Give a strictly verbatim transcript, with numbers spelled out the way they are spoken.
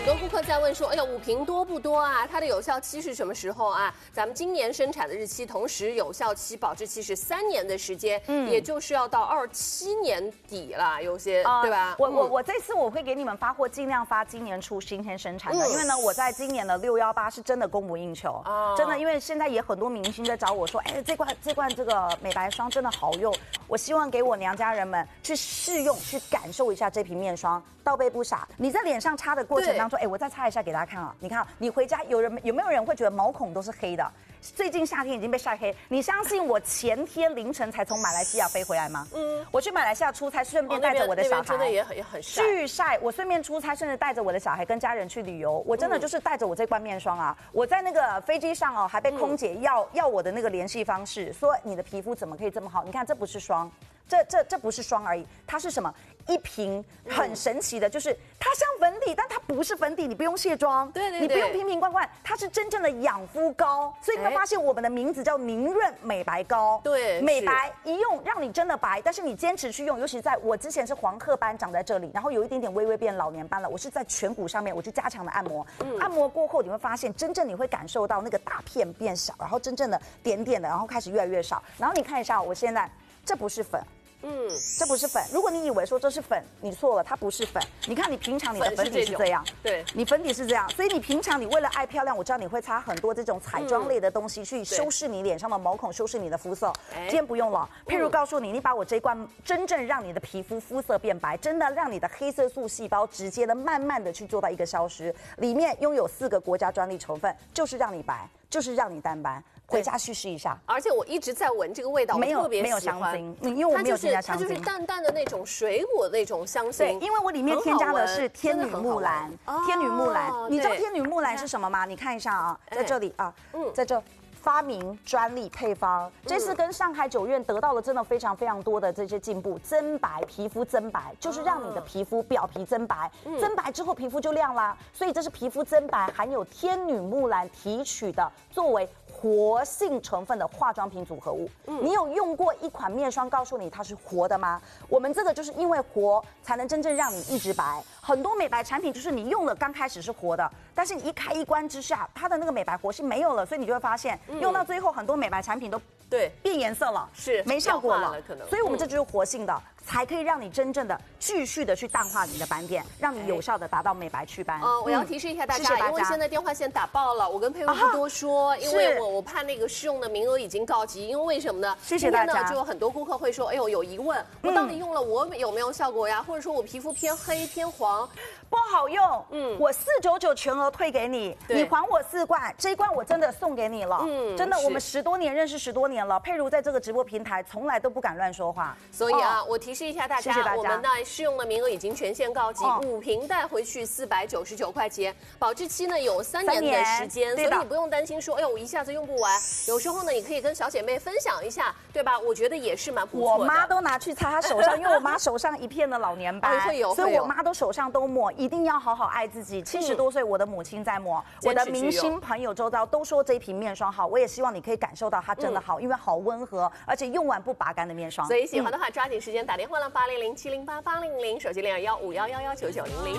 多顾客在问说，哎呀，五瓶多不多啊？它的有效期是什么时候啊？咱们今年生产的日期，同时有效期、保质期是三年的时间，嗯，也就是要到二七年底了，有些、呃、对吧？ 我我我这次我会给你们发货，尽量发今年初今天生产的，嗯、因为呢，我在今年的六幺八是真的供不应求，哦、真的，因为现在也很多明星在找我说，哎，这罐这罐这个美白霜真的好用，我希望给我娘家人们去试用，去感受一下这瓶面霜，倒背不傻，你在脸上擦的过程当中。哎，我再擦一下给大家看啊！你看，你回家有人有没有人会觉得毛孔都是黑的？最近夏天已经被晒黑，你相信我前天凌晨才从马来西亚飞回来吗？嗯，我去马来西亚出差，顺便带着我的小孩， 真的也很也很晒。 巨晒！我顺便出差，甚至带着我的小孩跟家人去旅游。我真的就是带着我这罐面霜啊！我在那个飞机上哦，还被空姐要要我的那个联系方式，说你的皮肤怎么可以这么好？你看，这不是霜。这这这不是霜而已，它是什么？一瓶很神奇的，就是它像粉底，但它不是粉底，你不用卸妆， 对对对， 你不用瓶瓶罐罐，它是真正的养肤膏。所以你会发现我们的名字叫凝润美白膏， 对， 美白一用让你真的白，但是你坚持去用，尤其在我之前是黄褐斑长在这里，然后有一点点微微变老年斑了，我是在颧骨上面我去加强的按摩，嗯、按摩过后你会发现，真正你会感受到那个大片变小，然后真正的点点的，然后开始越来越少。然后你看一下，我现在这不是粉。嗯，这不是粉。如果你以为说这是粉，你错了，它不是粉。你看你平常你的粉底是这样， 对， 你粉底是这样，所以你平常你为了爱漂亮，我知道你会擦很多这种彩妆类的东西去修饰你脸上的毛孔，修饰你的肤色。今天不用了，譬如告诉你，你把我这一罐真正让你的皮肤肤色变白，真的让你的黑色素细胞直接的慢慢的去做到一个消失，里面拥有四个国家专利成分，就是让你白，就是让你淡斑。回家去试一下， 而且我一直在闻这个味道， 没有特别没有香精，因为我没有添加香精， 它就是淡淡的那种水果的那种香精。 对，因为我里面添加的是天女木兰，天女木兰，你知道天女木兰是什么吗？你看一下啊，在这里啊，嗯，在这。发明专利配方，这次跟上海九院得到了真的非常非常多的这些进步。增白皮肤增白，就是让你的皮肤表皮增白，增白之后皮肤就亮啦。所以这是皮肤增白含有天女木兰提取的作为活性成分的化妆品组合物。你有用过一款面霜告诉你它是活的吗？我们这个就是因为活才能真正让你一直白。很多美白产品就是你用了刚开始是活的，但是你一开一关之下，它的那个美白活性没有了，所以你就会发现。用到最后，很多美白产品都对变颜色了， 是没效果了， 可能。 所以我们这就是活性的，嗯、才可以让你真正的继续的去淡化你的斑点，让你有效的达到美白祛斑。 哦、嗯，我要提示一下大家，嗯、因为现在电话线打爆了，我跟佩蓉不多说，啊、因为我我怕那个试用的名额已经告急，因为为什么呢？ 谢谢大家。 今天呢，就有很多顾客会说，哎呦，有疑问，我到底用了我有没有效果呀？或者说我皮肤偏黑偏黄， 不好用，嗯，我四九九全额退给你，你还我四罐，这一罐我真的送给你了，嗯，真的，我们十多年认识十多年了，佩如在这个直播平台从来都不敢乱说话， 所以啊，哦、我提示一下大家， 谢谢大家， 我们的试用的名额已经全线告急，哦、五瓶带回去四百九十九块钱，保质期呢有三年的时间，所以你不用担心说，哎呦，我一下子用不完。有时候呢，你可以跟小姐妹分享一下，对吧？我觉得也是蛮不错的。 我妈都拿去擦她手上，因为我妈手上一片的老年斑， 会有， 所以我妈都手上都抹，一定要好好爱自己。七十多岁，我的母亲在抹，我的明星朋友周遭都说这一瓶面霜好，我也希望你可以感受到它真的好，因为好温和，而且用完不拔干的面霜。 所以喜欢的话，抓紧时间打电话了，八零零七零八八零零，手机零二幺五幺幺幺九九零零。